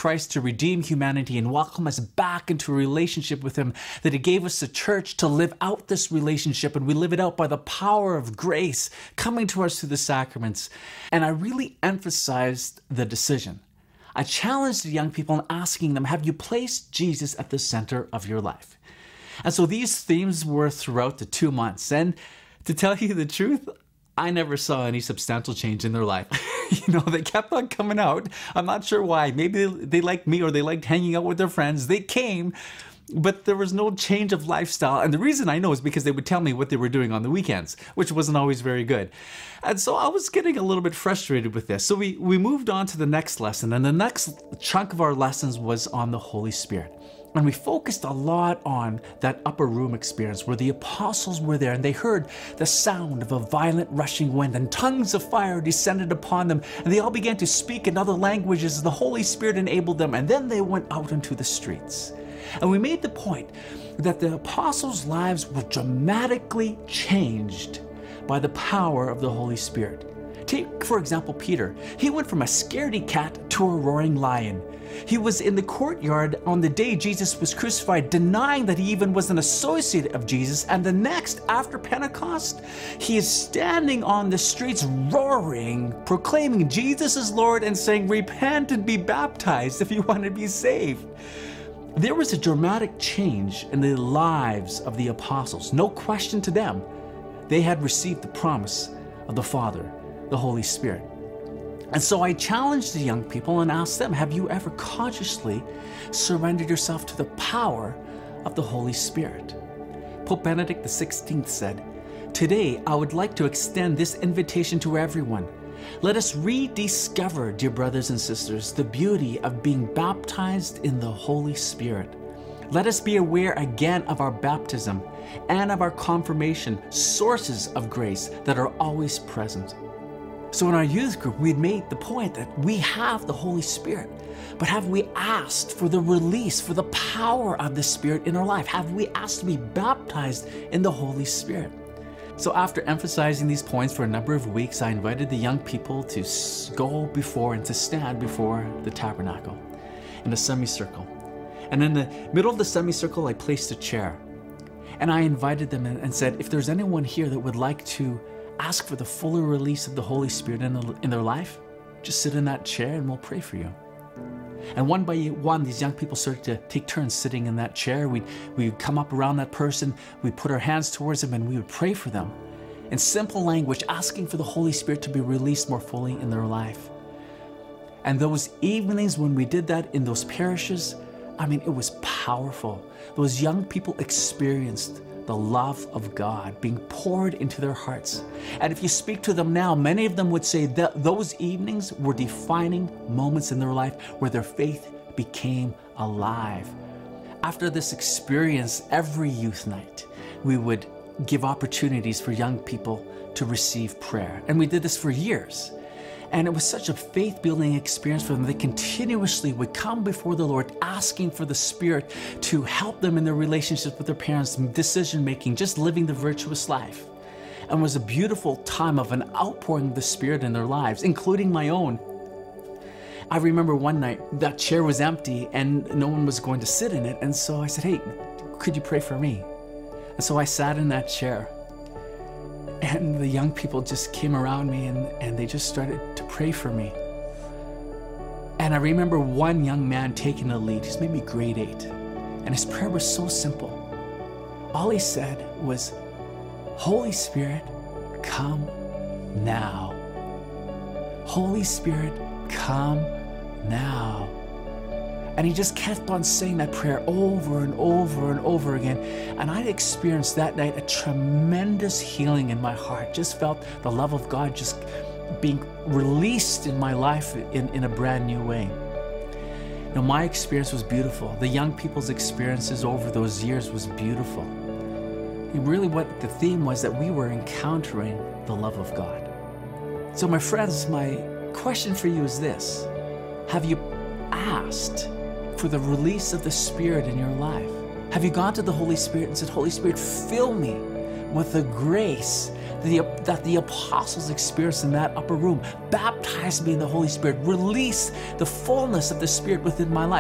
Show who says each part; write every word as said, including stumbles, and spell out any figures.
Speaker 1: Christ to redeem humanity and welcome us back into a relationship with him, that he gave us the church to live out this relationship, and we live it out by the power of grace coming to us through the sacraments. And I really emphasized the decision. I challenged the young people in asking them, have you placed Jesus at the center of your life? And so these themes were throughout the two months. And to tell you the truth, I never saw any substantial change in their life. You know, they kept on coming out. I'm not sure why. Maybe they liked me or they liked hanging out with their friends. They came, but there was no change of lifestyle. And the reason I know is because they would tell me what they were doing on the weekends, which wasn't always very good. And so I was getting a little bit frustrated with this. So we, we moved on to the next lesson. And the next chunk of our lessons was on the Holy Spirit. And we focused a lot on that upper room experience where the apostles were there and they heard the sound of a violent rushing wind and tongues of fire descended upon them, and they all began to speak in other languages as the Holy Spirit enabled them, and then they went out into the streets. And we made the point that the apostles' lives were dramatically changed by the power of the Holy Spirit. Take, for example, Peter. He went from a scaredy cat to a roaring lion. He was in the courtyard on the day Jesus was crucified, denying that he even was an associate of Jesus. And the next, after Pentecost, he is standing on the streets roaring, proclaiming Jesus is Lord and saying, repent and be baptized if you want to be saved. There was a dramatic change in the lives of the apostles. No question to them. They had received the promise of the Father, the Holy Spirit. And so I challenged the young people and asked them, have you ever consciously surrendered yourself to the power of the Holy Spirit? Pope Benedict the sixteenth said, today I would like to extend this invitation to everyone. Let us rediscover, dear brothers and sisters, the beauty of being baptized in the Holy Spirit. Let us be aware again of our baptism and of our confirmation, sources of grace that are always present. So in our youth group, we'd made the point that we have the Holy Spirit, but have we asked for the release, for the power of the Spirit in our life? Have we asked to be baptized in the Holy Spirit? So after emphasizing these points for a number of weeks, I invited the young people to go before and to stand before the tabernacle in a semicircle. And in the middle of the semicircle, I placed a chair. And I invited them and said, if there's anyone here that would like to ask for the fuller release of the Holy Spirit in, the, in their life, just sit in that chair and we'll pray for you. And one by one, these young people started to take turns sitting in that chair. We'd, we'd come up around that person, we'd put our hands towards them, and we would pray for them in simple language, asking for the Holy Spirit to be released more fully in their life. And those evenings when we did that in those parishes, I mean, it was powerful. Those young people experienced the love of God being poured into their hearts. And if you speak to them now, many of them would say that those evenings were defining moments in their life where their faith became alive. After this experience, every youth night, we would give opportunities for young people to receive prayer. And we did this for years. And it was such a faith-building experience for them. They continuously would come before the Lord asking for the Spirit to help them in their relationships with their parents, decision-making, just living the virtuous life. And it was a beautiful time of an outpouring of the Spirit in their lives, including my own. I remember one night that chair was empty and no one was going to sit in it. And so I said, hey, could you pray for me? And so I sat in that chair. And the young people just came around me and, and they just started to pray for me. And I remember one young man taking the lead. He's maybe grade eight. And his prayer was so simple. All he said was, Holy Spirit, come now. Holy Spirit, come now. And he just kept on saying that prayer over and over and over again. And I experienced that night a tremendous healing in my heart. Just felt the love of God just being released in my life in, in a brand new way. You know, my experience was beautiful. The young people's experiences over those years was beautiful. And really what the theme was that we were encountering the love of God. So my friends, my question for you is this. Have you asked for the release of the Spirit in your life? Have you gone to the Holy Spirit and said, Holy Spirit, fill me with the grace the, that the apostles experienced in that upper room. Baptize me in the Holy Spirit. Release the fullness of the Spirit within my life.